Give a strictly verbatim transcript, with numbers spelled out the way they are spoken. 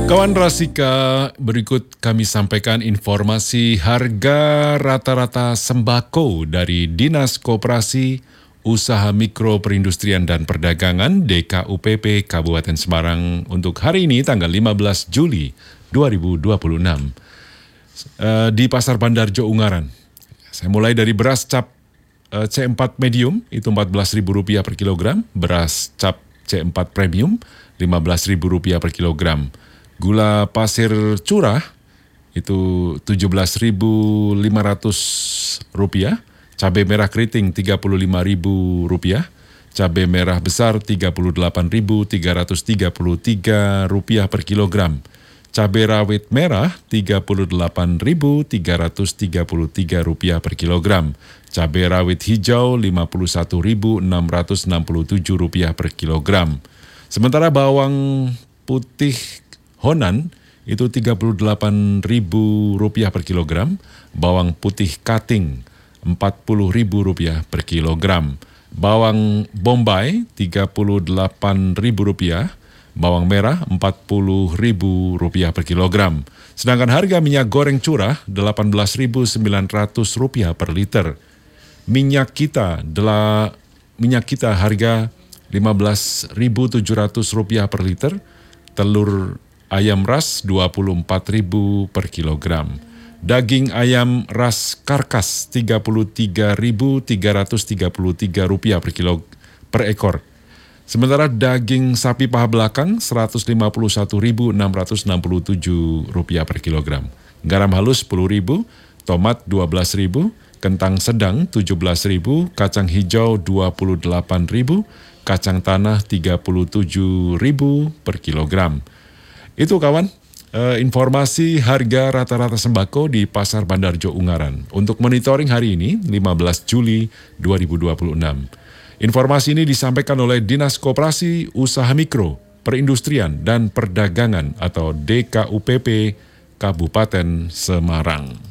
Kawan Rasika, berikut kami sampaikan informasi harga rata-rata sembako dari Dinas Koperasi, Usaha Mikro Perindustrian dan Perdagangan D K U P P Kabupaten Semarang untuk hari ini tanggal lima belas Juli dua ribu dua puluh enam uh, di Pasar Bandar Jo Ungaran. Saya mulai dari beras cap uh, C empat medium itu empat belas ribu rupiah per kilogram, beras cap C empat premium lima belas ribu rupiah per kilogram. Gula pasir curah itu tujuh belas ribu lima ratus rupiah, cabai merah keriting tiga puluh lima ribu rupiah, cabai merah besar tiga puluh delapan ribu tiga ratus tiga puluh tiga rupiah per kilogram, cabai rawit merah tiga puluh delapan ribu tiga ratus tiga puluh tiga rupiah per kilogram, cabai rawit hijau lima puluh satu ribu enam ratus enam puluh tujuh rupiah per kilogram. Sementara bawang putih Honan itu tiga puluh delapan ribu rupiah per kilogram, bawang putih Kating empat puluh ribu rupiah per kilogram, bawang Bombay tiga puluh delapan ribu rupiah, bawang merah empat puluh ribu rupiah per kilogram. Sedangkan harga minyak goreng curah delapan belas ribu sembilan ratus rupiah per liter. Minyak kita adalah minyak kita harga lima belas ribu tujuh ratus rupiah per liter. Telur ayam ras dua puluh empat ribu per kilogram. Daging ayam ras karkas tiga puluh tiga ribu tiga ratus tiga puluh tiga rupiah per kilo per ekor. Sementara daging sapi paha belakang seratus lima puluh satu ribu enam ratus enam puluh tujuh rupiah per kilogram. Garam halus sepuluh ribu, tomat dua belas ribu, kentang sedang tujuh belas ribu, kacang hijau dua puluh delapan ribu, kacang tanah tiga puluh tujuh ribu per kilogram. Itu kawan, eh, informasi harga rata-rata sembako di Pasar Bandar Jo Ungaran untuk monitoring hari ini lima belas Juli dua ribu dua puluh enam. Informasi ini disampaikan oleh Dinas Koperasi, Usaha Mikro, Perindustrian dan Perdagangan atau D K U P P Kabupaten Semarang.